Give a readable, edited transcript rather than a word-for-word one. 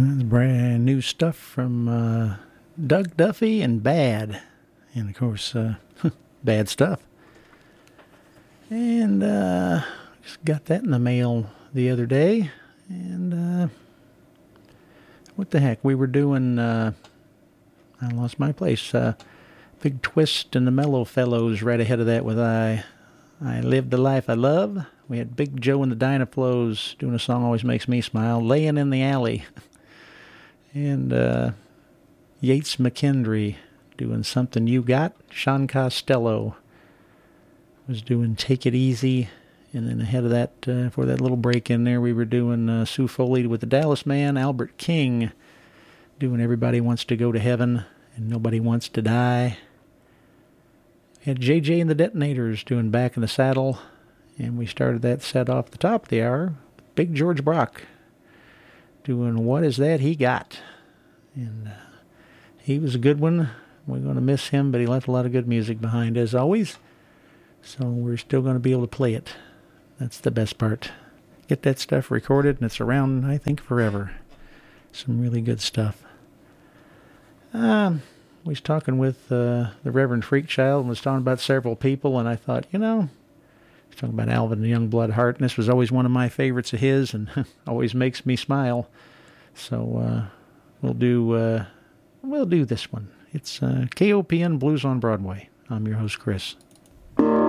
Brand new stuff from Doug Duffy and Bad. And, of course, bad stuff. And just got that in the mail the other day. And what the heck? We were doing, I lost my place, Big Twist and the Mellow Fellows right ahead of that with I Lived the Life I Love. We had Big Joe and the Dynaflows doing a song Always Makes Me Smile, Laying in the Alley. And Yates McKendry doing Something You Got. Sean Costello was doing Take It Easy. And then ahead of that, for that little break in there, we were doing Sue Foley with the Dallas Man. Albert King doing Everybody Wants to Go to Heaven and Nobody Wants to Die. We had JJ and the Detonators doing Back in the Saddle. And we started that set off the top of the hour with Big George Brock doing What Is That He Got? And he was a good one. We're going to miss him, but he left a lot of good music behind, as always. So we're still going to be able to play it. That's the best part. Get that stuff recorded, and it's around, I think, forever. Some really good stuff. We was talking with the Reverend Freakchild and was talking about several people, and I thought, he's talking about Alvin the Youngblood Heart, and this was always one of my favorites of his, and always makes me smile. So we'll do this one. It's KOPN Blues on Broadway. I'm your host, Chris.